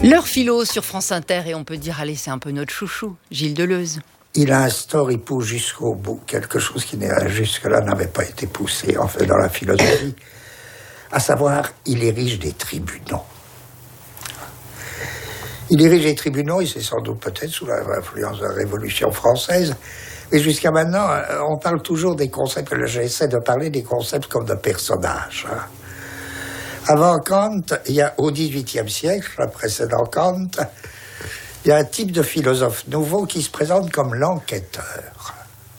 L'heure philo sur France Inter, et on peut dire, allez, c'est un peu notre chouchou, Gilles Deleuze. Il instaure, il pousse jusqu'au bout quelque chose qui jusque-là n'avait pas été poussé, en fait, dans la philosophie, à savoir, il érige des tribunaux. Il érige des tribunaux, et c'est sans doute peut-être sous l'influence de la Révolution française, mais jusqu'à maintenant, on parle toujours des concepts, j'essaie de parler des concepts comme de personnages. Avant Kant, il y a au XVIIIe siècle, précédant Kant, il y a un type de philosophe nouveau qui se présente comme l'enquêteur.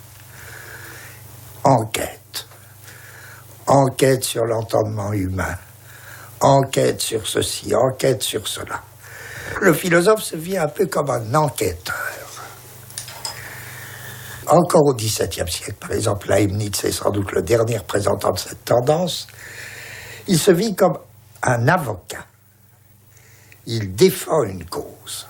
Enquête. Enquête sur l'entendement humain. Enquête sur ceci, enquête sur cela. Le philosophe se vit un peu comme un enquêteur. Encore au XVIIe siècle, par exemple, Leibniz est sans doute le dernier représentant de cette tendance. Il se vit comme un avocat. Il défend une cause.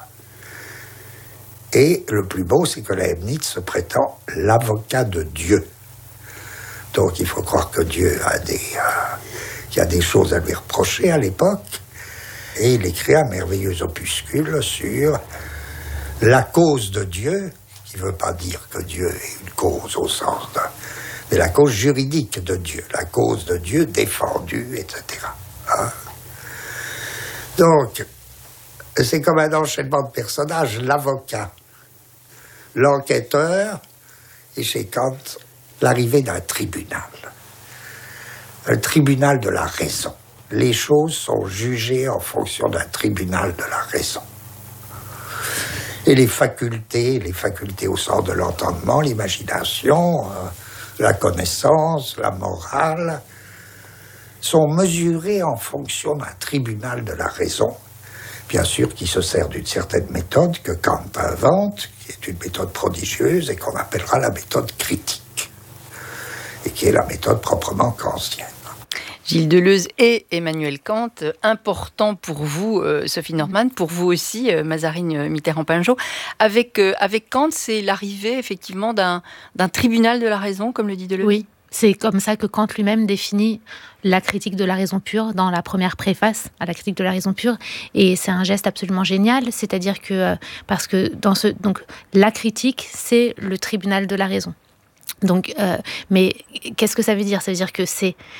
Et le plus beau, c'est que Leibniz se prétend l'avocat de Dieu. Donc il faut croire que Dieu qu'il y a des choses à lui reprocher à l'époque. Et il écrit un merveilleux opuscule sur la cause de Dieu, qui ne veut pas dire que Dieu est une cause au sens mais la cause juridique de Dieu, la cause de Dieu défendue, etc. Hein? Donc, c'est comme un enchaînement de personnages, l'avocat, l'enquêteur, et chez Kant, l'arrivée d'un tribunal. Un tribunal de la raison. Les choses sont jugées en fonction d'un tribunal de la raison. Et les facultés au sens de l'entendement, l'imagination, la connaissance, la morale, sont mesurées en fonction d'un tribunal de la raison, bien sûr qui se sert d'une certaine méthode que Kant invente, qui est une méthode prodigieuse et qu'on appellera la méthode critique, et qui est la méthode proprement kantienne. Gilles Deleuze et Emmanuel Kant, important pour vous, Sophie Norman, pour vous aussi, Mazarine Mitterrand-Pinjot. Avec Kant, c'est l'arrivée effectivement d'un tribunal de la raison, comme le dit Deleuze. Oui, c'est comme ça que Kant lui-même définit la critique de la raison pure dans la première préface à la critique de la raison pure. Et c'est un geste absolument génial, c'est-à-dire que, parce que donc, la critique, c'est le tribunal de la raison. Donc, mais qu'est-ce que ça veut dire ? Ça veut dire que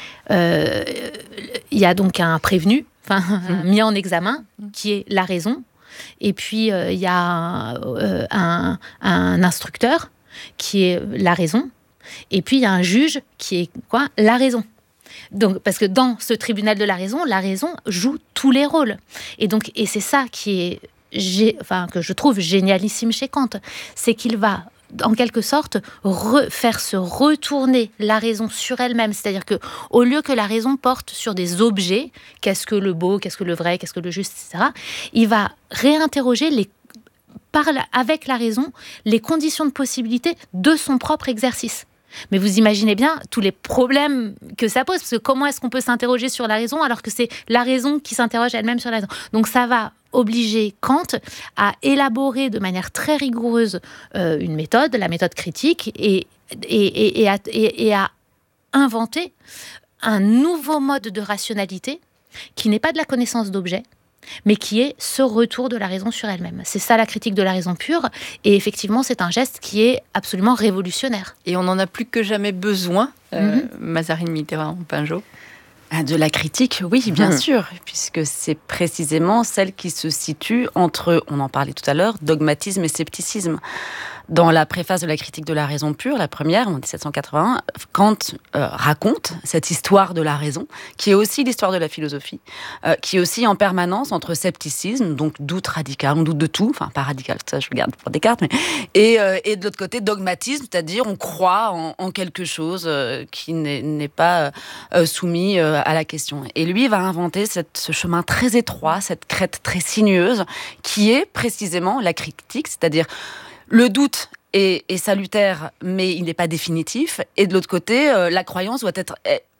il y a donc un prévenu, mis en examen, qui est la raison. Et puis, il y a un instructeur, qui est la raison. Et puis, il y a un juge, qui est quoi ? La raison. Donc, parce que dans ce tribunal de la raison joue tous les rôles. Et c'est ça qui est, que je trouve génialissime chez Kant, c'est qu'il va en quelque sorte, faire se retourner la raison sur elle-même. C'est-à-dire que, au lieu que la raison porte sur des objets, qu'est-ce que le beau, qu'est-ce que le vrai, qu'est-ce que le juste, etc., il va réinterroger avec la raison les conditions de possibilité de son propre exercice. Mais vous imaginez bien tous les problèmes que ça pose, parce que comment est-ce qu'on peut s'interroger sur la raison alors que c'est la raison qui s'interroge elle-même sur la raison ? Donc ça va obliger Kant à élaborer de manière très rigoureuse une méthode, la méthode critique, et à inventer un nouveau mode de rationalité qui n'est pas de la connaissance d'objets, mais qui est ce retour de la raison sur elle-même. C'est ça la critique de la raison pure, et effectivement c'est un geste qui est absolument révolutionnaire. Et on en a plus que jamais besoin, Mazarine Mitterrand-Pinjot. De la critique, oui, bien sûr, puisque c'est précisément celle qui se situe entre, on en parlait tout à l'heure, dogmatisme et scepticisme. Dans la préface de la critique de la raison pure, la première, en 1781, Kant raconte cette histoire de la raison, qui est aussi l'histoire de la philosophie, qui est aussi en permanence entre scepticisme, donc doute radical, on doute de tout, enfin pas radical, ça je le garde pour Descartes, et de l'autre côté dogmatisme, c'est-à-dire on croit en quelque chose qui n'est pas soumis à la question. Et lui va inventer ce chemin très étroit, cette crête très sinueuse, qui est précisément la critique, c'est-à-dire le doute est salutaire, mais il n'est pas définitif. Et de l'autre côté, la croyance doit être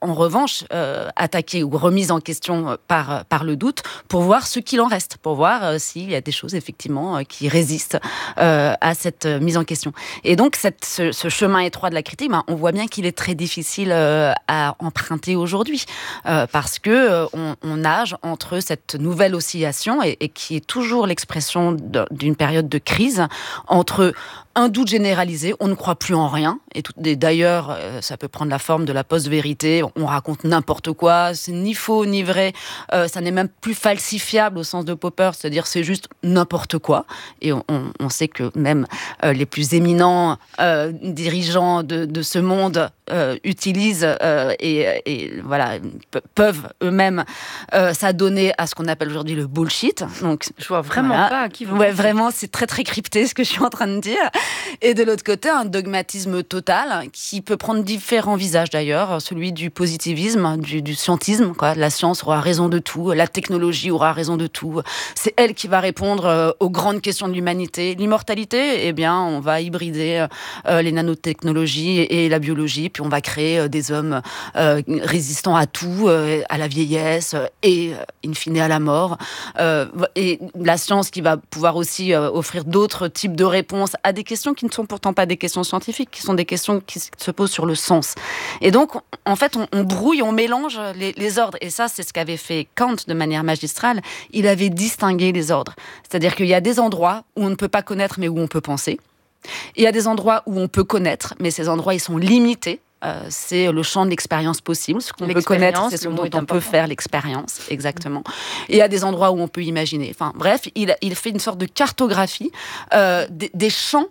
en revanche attaquée ou remise en question par le doute pour voir ce qu'il en reste, pour voir s'il y a des choses effectivement qui résistent à cette mise en question. Et donc ce chemin étroit de la critique, on voit bien qu'il est très difficile à emprunter aujourd'hui parce que on nage entre cette nouvelle oscillation et qui est toujours l'expression d'une période de crise entre un doute généralisé, on ne croit plus en rien. Et d'ailleurs, ça peut prendre la forme de la post-vérité. On raconte n'importe quoi, c'est ni faux ni vrai. Ça n'est même plus falsifiable au sens de Popper, c'est-à-dire c'est juste n'importe quoi. Et on sait que même les plus éminents dirigeants de ce monde utilisent et voilà, peuvent eux-mêmes s'adonner à ce qu'on appelle aujourd'hui le bullshit. Donc, je vois vraiment pas à qui vous pensez. Vraiment, c'est très très crypté ce que je suis en train de dire. Et de l'autre côté, un dogmatisme total qui peut prendre différents visages d'ailleurs, celui du positivisme, du scientisme, quoi. La science aura raison de tout, la technologie aura raison de tout. C'est elle qui va répondre aux grandes questions de l'humanité. L'immortalité, eh bien, on va hybrider les nanotechnologies et la biologie, puis on va créer des hommes résistants à tout, à la vieillesse et in fine à la mort. Et la science qui va pouvoir aussi offrir d'autres types de réponses à des questions qui ne sont pourtant pas des questions scientifiques, qui sont des questions qui se posent sur le sens. Et donc, en fait, on brouille, on mélange les ordres. Et ça, c'est ce qu'avait fait Kant de manière magistrale. Il avait distingué les ordres. C'est-à-dire qu'il y a des endroits où on ne peut pas connaître, mais où on peut penser. Il y a des endroits où on peut connaître, mais ces endroits, ils sont limités. C'est le champ de l'expérience possible. Ce qu'on peut connaître, c'est ce dont on peut faire l'expérience, exactement. Et il y a des endroits où on peut imaginer. Enfin, bref, il fait une sorte de cartographie des champs,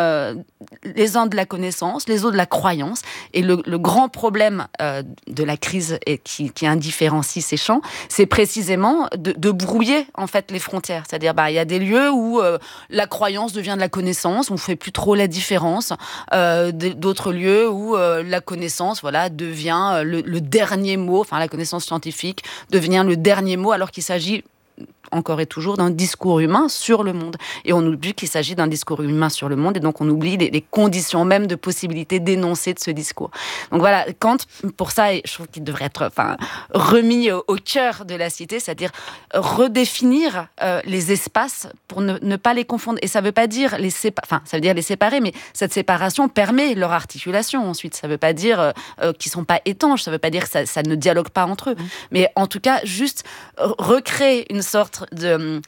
les uns de la connaissance, les autres de la croyance. Et le grand problème de la crise et qui indifférencie ces champs, c'est précisément de brouiller en fait les frontières. C'est-à-dire, il y a des lieux où la croyance devient de la connaissance, on ne fait plus trop la différence. D'autres lieux où la connaissance, devient le dernier mot. Enfin, la connaissance scientifique devient le dernier mot, alors qu'il s'agit encore et toujours d'un discours humain sur le monde. Et on oublie qu'il s'agit d'un discours humain sur le monde, et donc on oublie les conditions même de possibilité d'énoncer de ce discours. Donc voilà, Kant, pour ça, je trouve qu'il devrait être remis au cœur de la cité, c'est-à-dire redéfinir les espaces pour ne pas les confondre. Et ça ne veut pas dire ça veut dire les séparer, mais cette séparation permet leur articulation ensuite. Ça ne veut pas dire qu'ils ne sont pas étanches, ça ne veut pas dire que ça ne dialogue pas entre eux. Mais en tout cas, juste recréer une sorte de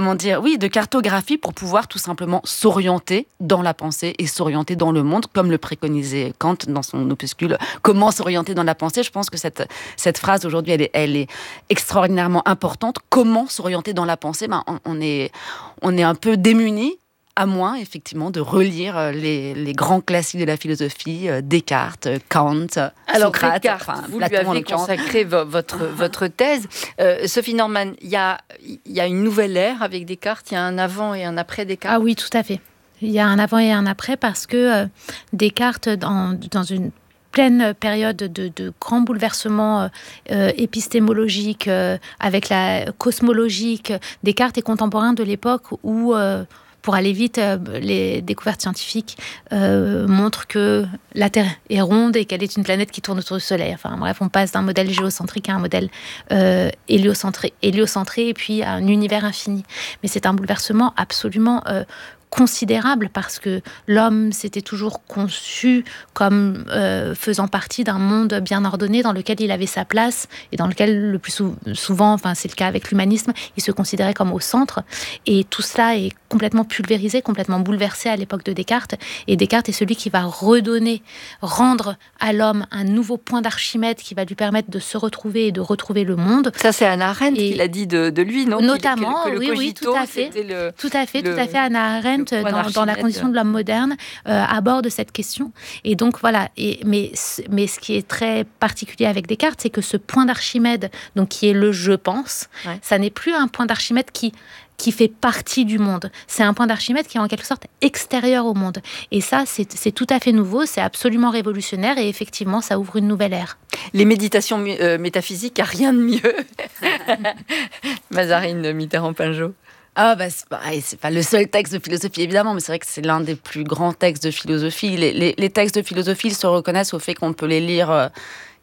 cartographie pour pouvoir tout simplement s'orienter dans la pensée et s'orienter dans le monde, comme le préconisait Kant dans son opuscule « Comment s'orienter dans la pensée ». Je pense que cette phrase aujourd'hui, elle est extraordinairement importante. Comment s'orienter dans la pensée ? On est un peu démunis, à moins, effectivement, de relire les grands classiques de la philosophie, Descartes, Kant, Socrate. Descartes, vous lui avez consacré votre thèse. Sophie Norman, il y a une nouvelle ère avec Descartes, il y a un avant et un après Descartes. Ah oui, tout à fait. Il y a un avant et un après parce que Descartes, dans une pleine période de grands bouleversements épistémologiques, avec la cosmologique, Descartes est contemporain de l'époque où... pour aller vite, les découvertes scientifiques montrent que la Terre est ronde et qu'elle est une planète qui tourne autour du Soleil. Enfin bref, on passe d'un modèle géocentrique à un modèle héliocentré et puis à un univers infini. Mais c'est un bouleversement absolument considérable parce que l'homme s'était toujours conçu comme faisant partie d'un monde bien ordonné dans lequel il avait sa place et dans lequel le plus souvent, enfin c'est le cas avec l'humanisme, il se considérait comme au centre, et tout cela est complètement pulvérisé, complètement bouleversé à l'époque de Descartes, et Descartes est celui qui va rendre à l'homme un nouveau point d'Archimède qui va lui permettre de se retrouver et de retrouver le monde. Ça c'est Hannah Arendt qui l'a dit de lui, non ? Notamment, que le cogito, tout à fait. Tout à fait, Hannah Arendt dans la condition de l'homme moderne aborde cette question. Et donc voilà, mais ce qui est très particulier avec Descartes, c'est que ce point d'Archimède, donc qui est le je pense, ça n'est plus un point d'Archimède qui fait partie du monde. C'est un point d'Archimède qui est en quelque sorte extérieur au monde. Et ça, c'est tout à fait nouveau, c'est absolument révolutionnaire, et effectivement, ça ouvre une nouvelle ère. Les méditations métaphysiques, il n'y a rien de mieux. Mazarine Mitterrand-Pinjot. C'est pas le seul texte de philosophie, évidemment, mais c'est vrai que c'est l'un des plus grands textes de philosophie. Les textes de philosophie, ils se reconnaissent au fait qu'on peut les lire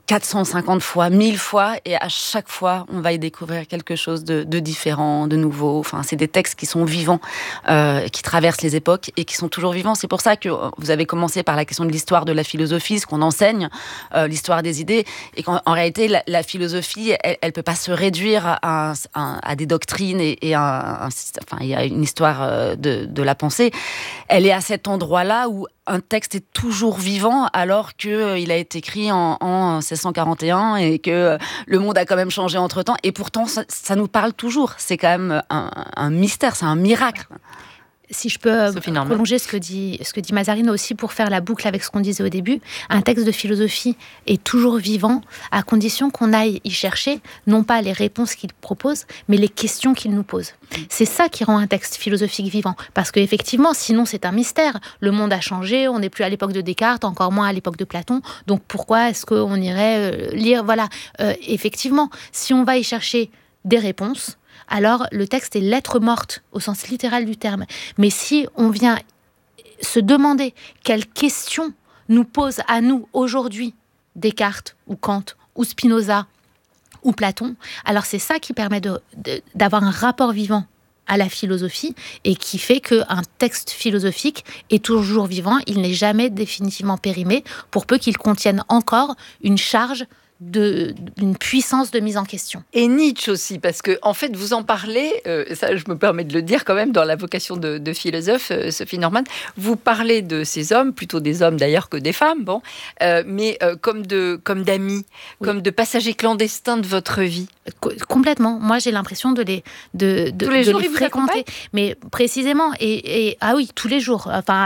450 fois, 1000 fois, et à chaque fois, on va y découvrir quelque chose de différent, de nouveau. Enfin, c'est des textes qui sont vivants, qui traversent les époques et qui sont toujours vivants. C'est pour ça que vous avez commencé par la question de l'histoire de la philosophie, ce qu'on enseigne, l'histoire des idées, et qu'en réalité, la philosophie, elle peut pas se réduire à des doctrines il y a une histoire de la pensée. Elle est à cet endroit-là où un texte est toujours vivant alors qu'il a été écrit en 1641 et que le monde a quand même changé entre-temps. Et pourtant, ça nous parle toujours. C'est quand même un mystère, c'est un miracle. Si je peux prolonger ce que dit Mazarine aussi pour faire la boucle avec ce qu'on disait au début, un texte de philosophie est toujours vivant à condition qu'on aille y chercher non pas les réponses qu'il propose, mais les questions qu'il nous pose. C'est ça qui rend un texte philosophique vivant. Parce qu'effectivement, sinon c'est un mystère. Le monde a changé, on n'est plus à l'époque de Descartes, encore moins à l'époque de Platon. Donc pourquoi est-ce qu'on irait lire... Voilà, effectivement, si on va y chercher des réponses, alors le texte est lettre morte au sens littéral du terme. Mais si on vient se demander quelles questions nous pose à nous aujourd'hui Descartes ou Kant ou Spinoza ou Platon, alors c'est ça qui permet d'avoir un rapport vivant à la philosophie et qui fait qu'un texte philosophique est toujours vivant, il n'est jamais définitivement périmé, pour peu qu'il contienne encore une charge d'une puissance de mise en question. Et Nietzsche aussi, parce que en fait, vous en parlez, ça je me permets de le dire quand même, dans la vocation de philosophe, Sophie Norman, vous parlez de ces hommes, plutôt des hommes d'ailleurs que des femmes, mais comme d'amis, oui, comme de passagers clandestins de votre vie. Complètement. Moi, j'ai l'impression de les fréquenter, mais précisément, ah oui, tous les jours, enfin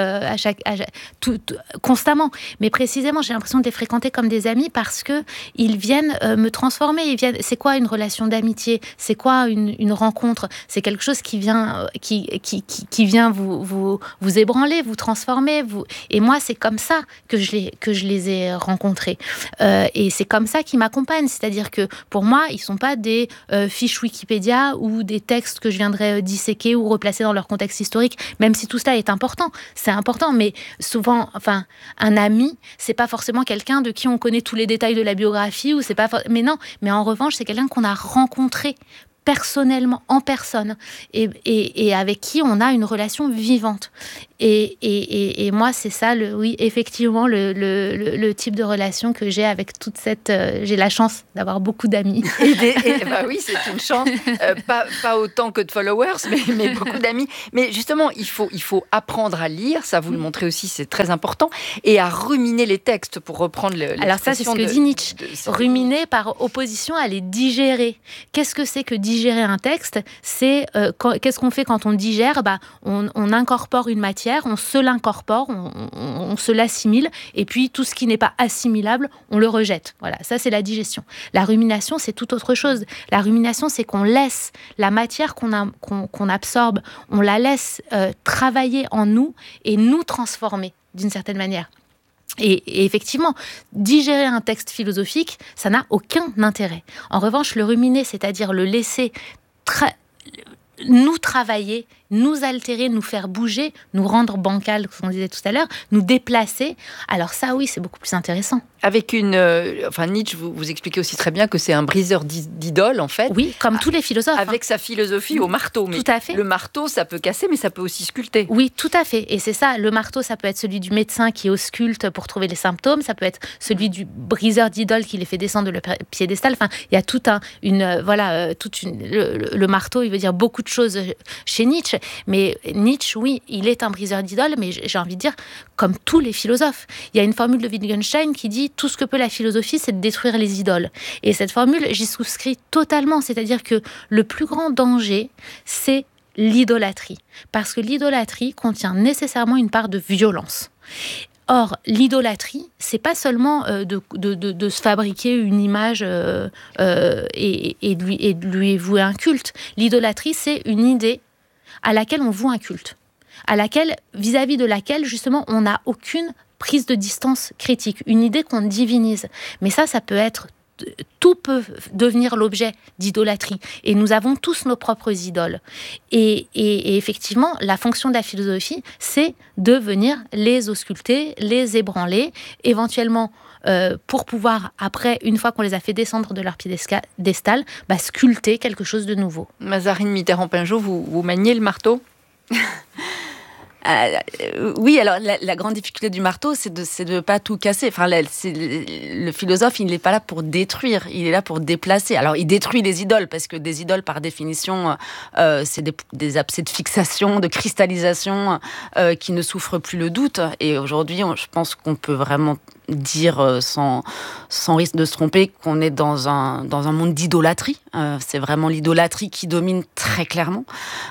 constamment, mais précisément, j'ai l'impression de les fréquenter comme des amis parce que ils viennent me transformer. C'est quoi une relation d'amitié? C'est quoi une rencontre? C'est quelque chose qui vient, qui vient vous ébranler, vous transformer. Et moi, c'est comme ça que je les ai rencontrés. Et c'est comme ça qu'ils m'accompagnent. C'est-à-dire que pour moi, ils sont pas des fiches Wikipédia ou des textes que je viendrais disséquer ou replacer dans leur contexte historique. Même si tout cela est important, c'est important. Mais souvent, enfin, un ami, c'est pas forcément quelqu'un de qui on connaît tous les détails de la biographie, ou c'est pas mais non, mais en revanche c'est quelqu'un qu'on a rencontré personnellement, en personne, et avec qui on a une relation vivante. Et moi, c'est ça, oui, effectivement, le type de relation que j'ai avec toute cette... j'ai la chance d'avoir beaucoup d'amis. Bah oui, c'est une chance. Pas autant que de followers, mais beaucoup d'amis. Mais justement, il faut apprendre à lire, ça vous le montrez aussi, c'est très important, et à ruminer les textes, pour reprendre l'expression. Alors ça, c'est ce que dit Nietzsche. Ruminer par opposition à les digérer. Qu'est-ce que c'est que digérer un texte? C'est qu'est-ce qu'on fait quand on digère? On incorpore une matière, on se l'incorpore, on se l'assimile, et puis tout ce qui n'est pas assimilable, on le rejette. Voilà, ça c'est la digestion. La rumination, c'est tout autre chose. La rumination, c'est qu'on laisse la matière qu'on absorbe, on la laisse travailler en nous et nous transformer d'une certaine manière. Et effectivement, digérer un texte philosophique, ça n'a aucun intérêt. En revanche, le ruminer, c'est-à-dire le laisser nous travailler, nous altérer, nous faire bouger, nous rendre bancal, comme on disait tout à l'heure, nous déplacer, alors ça, oui, c'est beaucoup plus intéressant. Avec Nietzsche, vous expliquez aussi très bien que c'est un briseur d'idoles, en fait. Oui, comme tous les philosophes. Avec sa philosophie au marteau. Mais tout à fait. Le marteau, ça peut casser, mais ça peut aussi sculpter. Oui, tout à fait. Et c'est ça, le marteau, ça peut être celui du médecin qui ausculte pour trouver les symptômes, ça peut être celui du briseur d'idoles qui les fait descendre le piédestal. Enfin, il y a le marteau, il veut dire beaucoup de choses chez Nietzsche. Mais Nietzsche, oui, il est un briseur d'idoles, mais j'ai envie de dire, comme tous les philosophes. Il y a une formule de Wittgenstein qui dit tout ce que peut la philosophie, c'est de détruire les idoles. Et cette formule, j'y souscris totalement. C'est-à-dire que le plus grand danger, c'est l'idolâtrie. Parce que l'idolâtrie contient nécessairement une part de violence. Or, l'idolâtrie, c'est pas seulement de se fabriquer une image et de lui vouer un culte. L'idolâtrie, c'est une idée à laquelle on voue un culte, vis-à-vis de laquelle, justement, on n'a aucune prise de distance critique, une idée qu'on divinise. Mais ça peut être... Tout peut devenir l'objet d'idolâtrie. Et nous avons tous nos propres idoles. Et effectivement, la fonction de la philosophie, c'est de venir les ausculter, les ébranler, éventuellement pour pouvoir, après, une fois qu'on les a fait descendre de leur piédestal, sculpter quelque chose de nouveau. Mazarine Mitterrand-Pinjot, vous maniez le marteau ? Oui, alors la grande difficulté du marteau, c'est de pas tout casser. Enfin, le philosophe, il n'est pas là pour détruire, il est là pour déplacer. Alors, il détruit les idoles, parce que des idoles, par définition, c'est des abcès de fixation, de cristallisation, qui ne souffrent plus le doute. Et aujourd'hui, je pense qu'on peut vraiment dire sans risque de se tromper qu'on est dans un monde d'idolâtrie. C'est vraiment l'idolâtrie qui domine très clairement.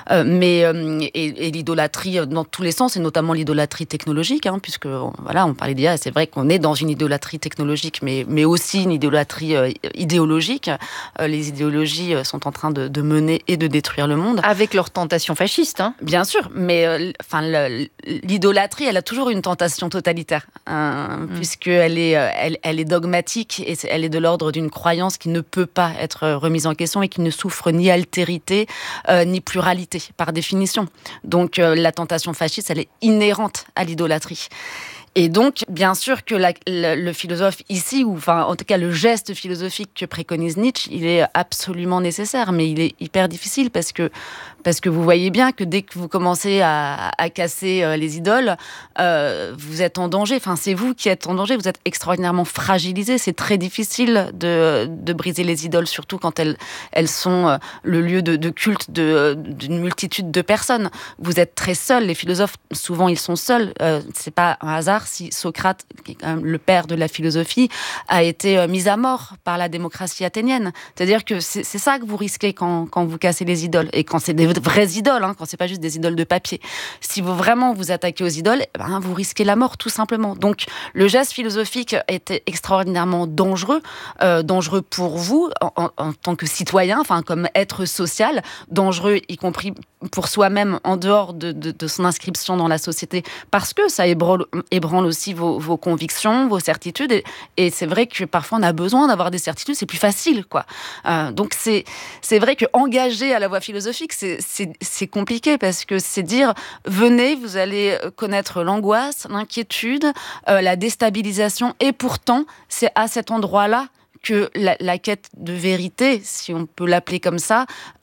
Et l'idolâtrie dans tous les sens, et notamment l'idolâtrie technologique, puisque voilà, on parlait d'IA, c'est vrai qu'on est dans une idolâtrie technologique, mais aussi une idolâtrie idéologique. Les idéologies sont en train de mener et de détruire le monde. Avec leur tentation fasciste. Bien sûr, mais l'idolâtrie, elle a toujours une tentation totalitaire, puisqu'elle est dogmatique, et elle est de l'ordre d'une croyance qui ne peut pas être remise en question et qui ne souffre ni altérité, ni pluralité, par définition. Donc la tentation fasciste, elle est inhérente à l'idolâtrie. Et donc, bien sûr que le philosophe ici, ou enfin, en tout cas le geste philosophique que préconise Nietzsche, il est absolument nécessaire, mais il est hyper difficile parce que vous voyez bien que dès que vous commencez à casser les idoles, vous êtes en danger. Enfin, c'est vous qui êtes en danger. Vous êtes extraordinairement fragilisé. C'est très difficile de briser les idoles, surtout quand elles sont le lieu de culte d'une multitude de personnes. Vous êtes très seul. Les philosophes, souvent, ils sont seuls. C'est pas un hasard si Socrate, qui est quand même le père de la philosophie, a été mis à mort par la démocratie athénienne. C'est-à-dire que c'est ça que vous risquez quand vous cassez les idoles. Et quand c'est des vraies idoles, quand c'est pas juste des idoles de papier. Si vous vraiment vous attaquez aux idoles, vous risquez la mort, tout simplement. Donc, le geste philosophique était extraordinairement dangereux pour vous, en tant que citoyen, comme être social, dangereux, y compris pour soi-même, en dehors de son inscription dans la société, parce que ça ébranle aussi vos convictions, vos certitudes, et c'est vrai que parfois on a besoin d'avoir des certitudes, c'est plus facile, quoi. Donc c'est vrai que engager à la voie philosophique, c'est compliqué, parce que c'est dire, venez, vous allez connaître l'angoisse, l'inquiétude, la déstabilisation, et pourtant, c'est à cet endroit-là que la quête de vérité, si on peut l'appeler comme ça,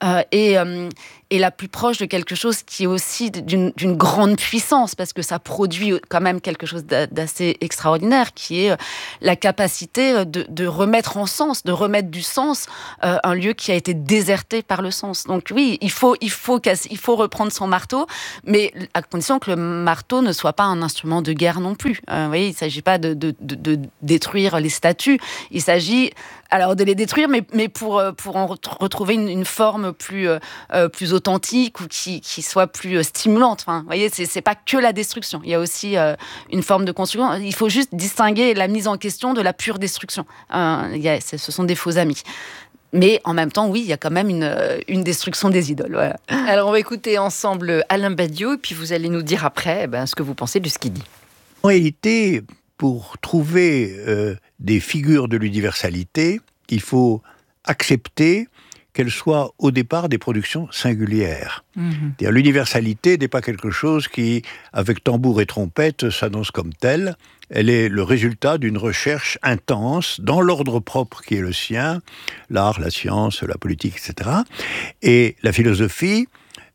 est la plus proche de quelque chose qui est aussi d'une grande puissance, parce que ça produit quand même quelque chose d'assez extraordinaire, qui est la capacité de remettre en sens, de remettre du sens un lieu qui a été déserté par le sens. Donc oui, il faut reprendre son marteau, mais à condition que le marteau ne soit pas un instrument de guerre non plus. Vous voyez, il ne s'agit pas de détruire les statues, il s'agit alors de les détruire, mais pour en retrouver une forme plus authentique, ou qui soit plus stimulante. Enfin, vous voyez, c'est pas que la destruction. Il y a aussi une forme de construction. Il faut juste distinguer la mise en question de la pure destruction. Ce sont des faux amis. Mais en même temps, oui, il y a quand même une destruction des idoles. Voilà. Alors, on va écouter ensemble Alain Badiou, et puis vous allez nous dire après ce que vous pensez de ce qu'il dit. En réalité, pour trouver des figures de l'universalité, il faut accepter qu'elles soient au départ des productions singulières. C'est-à-dire, l'universalité n'est pas quelque chose qui, avec tambour et trompette, s'annonce comme tel. Elle est le résultat d'une recherche intense dans l'ordre propre qui est le sien, l'art, la science, la politique, etc. Et la philosophie,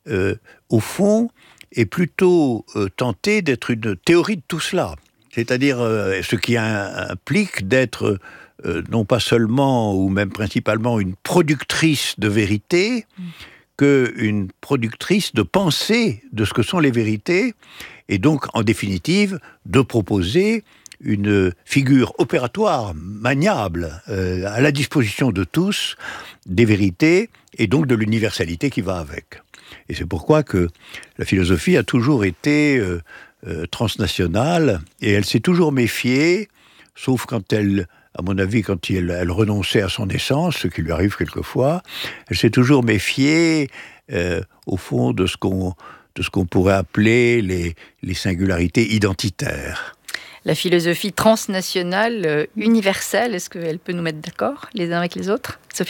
au fond, est plutôt tentée d'être une théorie de tout cela. C'est-à-dire ce qui implique d'être non pas seulement ou même principalement une productrice de vérité, qu'une productrice de pensée de ce que sont les vérités, et donc en définitive de proposer une figure opératoire, maniable, à la disposition de tous, des vérités et donc de l'universalité qui va avec. Et c'est pourquoi que la philosophie a toujours été transnationale, et elle s'est toujours méfiée, sauf quand elle, à mon avis, quand elle renonçait à son essence, ce qui lui arrive quelquefois, elle s'est toujours méfiée, au fond, de ce qu'on pourrait appeler les singularités identitaires. La philosophie transnationale, universelle, est-ce qu'elle peut nous mettre d'accord les uns avec les autres, Sophie Nordman ?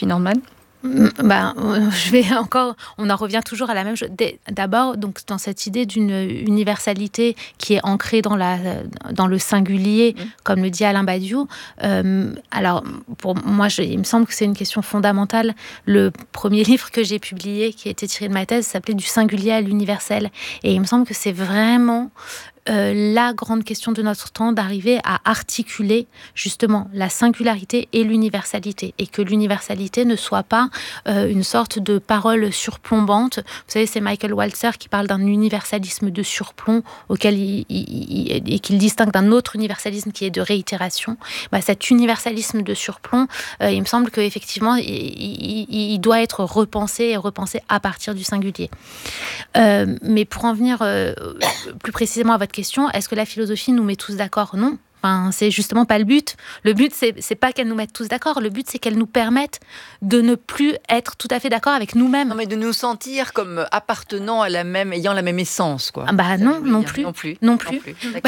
On en revient toujours à la même chose. D'abord, donc, dans cette idée d'une universalité qui est ancrée dans le singulier, comme le dit Alain Badiou. Alors, pour moi, il me semble que c'est une question fondamentale. Le premier livre que j'ai publié, qui a été tiré de ma thèse, s'appelait « Du singulier à l'universel ». Et il me semble que c'est vraiment la grande question de notre temps, d'arriver à articuler justement la singularité et l'universalité, et que l'universalité ne soit pas une sorte de parole surplombante. Vous savez, c'est Michael Walzer qui parle d'un universalisme de surplomb auquel qu'il distingue d'un autre universalisme qui est de réitération. Cet universalisme de surplomb, il me semble qu'effectivement, il doit être repensé à partir du singulier. Mais pour en venir plus précisément à votre question, est-ce que la philosophie nous met tous d'accord ? Non. Enfin, c'est justement pas le but. Le but, c'est pas qu'elle nous mette tous d'accord. Le but, c'est qu'elle nous permette de ne plus être tout à fait d'accord avec nous-mêmes. Non, mais de nous sentir comme appartenant à ayant la même essence, quoi. Non plus. D'accord.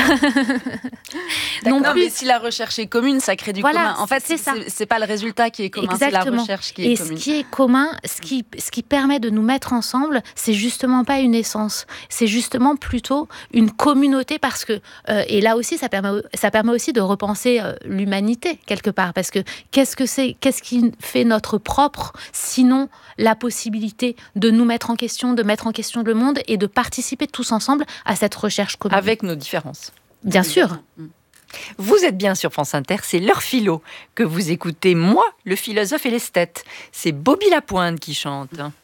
Non plus. Mais si la recherche est commune, ça crée du commun. En fait, c'est pas le résultat qui est commun, c'est la recherche qui est commune. Et ce qui est commun, ce qui permet de nous mettre ensemble, c'est justement pas une essence. C'est justement plutôt une communauté, parce que et là aussi, ça permet aussi de repenser l'humanité quelque part, parce que qu'est-ce qui fait notre propre, sinon la possibilité de nous mettre en question, de mettre en question le monde et de participer tous ensemble à cette recherche commune. Avec nos différences. Bien sûr. Vous êtes bien sur France Inter, c'est l'heure philo que vous écoutez, moi, le philosophe et l'esthète. C'est Bobby Lapointe qui chante.